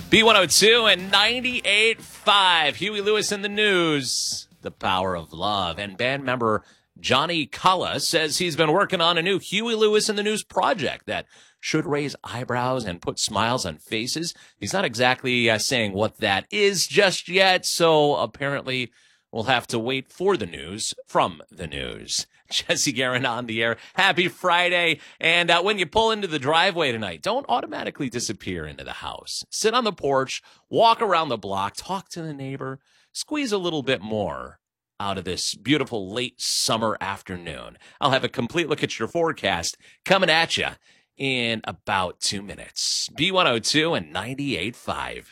B102 and 98.5. Huey Lewis in the News. The Power of Love. And band member Johnny Culla says he's been working on a new Huey Lewis in the News project that should raise eyebrows and put smiles on faces. He's not exactly saying what that is just yet, so apparently we'll have to wait for the news from the news. Jesse Guerin on the air. Happy Friday. And when you pull into the driveway tonight, don't automatically disappear into the house. Sit on the porch, walk around the block, talk to the neighbor, squeeze a little bit more out of this beautiful late summer afternoon. I'll have a complete look at your forecast coming at you in about 2 minutes. B102 and 98.5.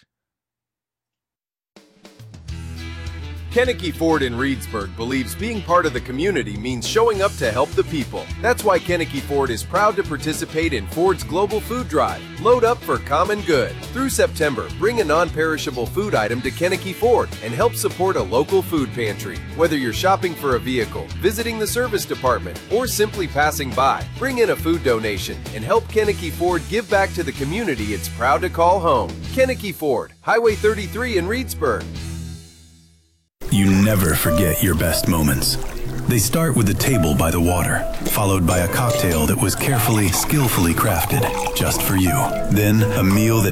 Kennecke Ford in Reedsburg believes being part of the community means showing up to help the people. That's why Kennecke Ford is proud to participate in Ford's Global Food Drive. Load up for common good. Through September, bring a non-perishable food item to Kennecke Ford and help support a local food pantry. Whether you're shopping for a vehicle, visiting the service department, or simply passing by, bring in a food donation and help Kennecke Ford give back to the community it's proud to call home. Kennecke Ford, Highway 33 in Reedsburg. You never forget your best moments. They start with a table by the water, followed by a cocktail that was carefully, skillfully crafted just for you. Then a meal that